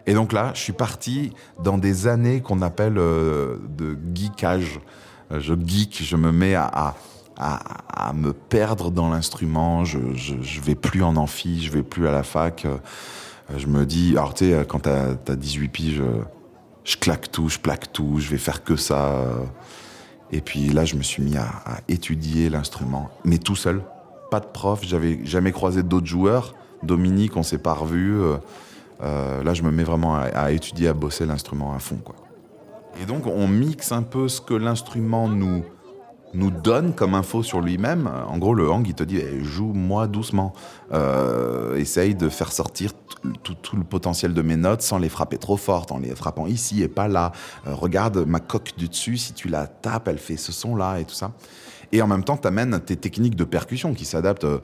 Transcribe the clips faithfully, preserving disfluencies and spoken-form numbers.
Et donc là, je suis parti dans des années qu'on appelle euh, de geekage. Euh, Je geek, je me mets à, à, à, à me perdre dans l'instrument. Je, je, je vais plus en amphi, je vais plus à la fac. Euh, je me dis, alors tu sais, quand t'as, t'as dix-huit piges, je, je claque tout, je plaque tout, je vais faire que ça. euh. Et puis là, je me suis mis à, à étudier l'instrument, mais tout seul. Pas de prof, j'avais jamais croisé d'autres joueurs. Dominique, on s'est pas revus. Euh, euh, là, je me mets vraiment à, à étudier, à bosser l'instrument à fond, quoi. Et donc, on mixe un peu ce que l'instrument nous, nous donne comme info sur lui-même. En gros, le hang, il te dit eh, joue-moi doucement. Euh, essaye de faire sortir t- tout, tout le potentiel de mes notes sans les frapper trop fort, en les frappant ici et pas là. Euh, regarde ma coque du dessus, si tu la tapes, elle fait ce son-là et tout ça. Et en même temps, tu amènes tes techniques de percussion qui s'adaptent. euh,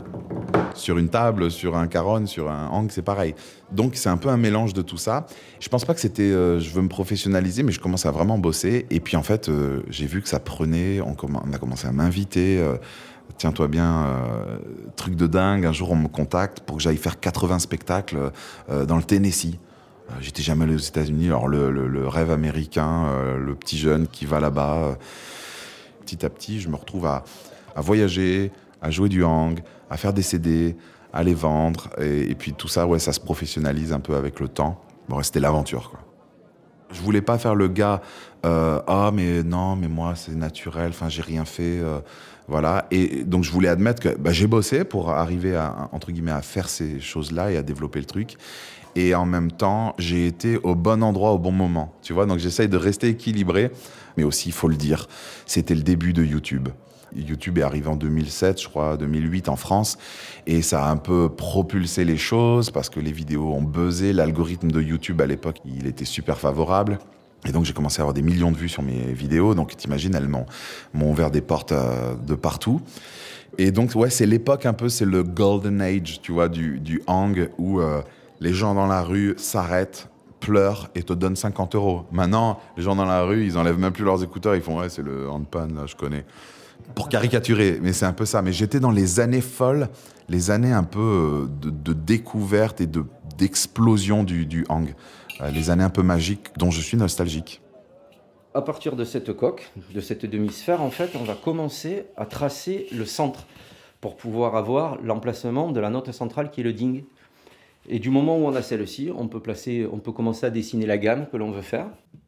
sur une table, sur un caron, sur un hang, c'est pareil. Donc c'est un peu un mélange de tout ça. Je pense pas que c'était, euh, je veux me professionnaliser, mais je commence à vraiment bosser. Et puis en fait, euh, j'ai vu que ça prenait. On, comm- on a commencé à m'inviter. euh, Tiens-toi bien, euh, truc de dingue. Un jour, on me contacte pour que j'aille faire quatre-vingts spectacles euh, dans le Tennessee. Euh, J'étais jamais allé aux États-Unis. Alors le, le- le rêve américain, euh, le petit jeune qui va là-bas. euh, petit à petit, je me retrouve à, à voyager, à jouer du hang, à faire des C D, à les vendre. Et, et puis tout ça, ouais, ça se professionnalise un peu avec le temps. Bon, ouais, c'était l'aventure, quoi. Je voulais pas faire le gars, euh, ah mais non, mais moi c'est naturel, enfin j'ai rien fait, euh, voilà. Et donc je voulais admettre que bah, j'ai bossé pour arriver à entre guillemets à faire ces choses-là et à développer le truc. Et en même temps, j'ai été au bon endroit au bon moment, tu vois. Donc j'essaye de rester équilibré, mais aussi il faut le dire, c'était le début de YouTube. YouTube est arrivé en deux mille sept, je crois, deux mille huit en France, et ça a un peu propulsé les choses parce que les vidéos ont buzzé. L'algorithme de YouTube à l'époque, il était super favorable. Et donc j'ai commencé à avoir des millions de vues sur mes vidéos. Donc t'imagines, elles m'ont, m'ont ouvert des portes euh, de partout. Et donc ouais, c'est l'époque un peu, c'est le golden age, tu vois, du, du hang où euh, les gens dans la rue s'arrêtent, pleurent et te donnent cinquante euros. Maintenant, les gens dans la rue, ils enlèvent même plus leurs écouteurs, ils font ouais, c'est le handpan, là, je connais. Pour caricaturer, mais c'est un peu ça. Mais j'étais dans les années folles, les années un peu euh, de, de découverte et de, d'explosion du, du hang. Euh, les années un peu magiques dont je suis nostalgique. À partir de cette coque, de cette demi-sphère, en fait, on va commencer à tracer le centre pour pouvoir avoir l'emplacement de la note centrale qui est le ding. Et du moment où on a celle-ci, on peut placer, on peut commencer à dessiner la gamme que l'on veut faire.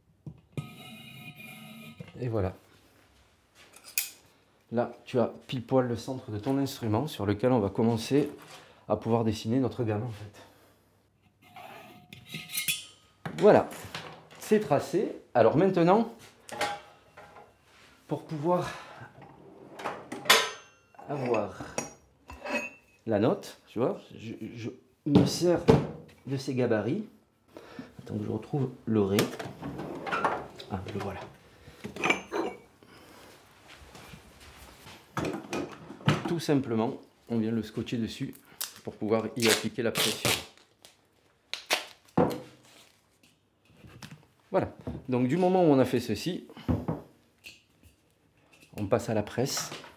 Et voilà. Là, tu as pile poil le centre de ton instrument sur lequel on va commencer à pouvoir dessiner notre gamme, en fait. Voilà, c'est tracé. Alors maintenant, pour pouvoir avoir la note, tu vois, je, je me sers de ces gabarits. Attends que je retrouve le ré. Ah, le voilà. Tout simplement, on vient le scotcher dessus pour pouvoir y appliquer la pression. Voilà. Donc du moment où on a fait ceci, on passe à la presse.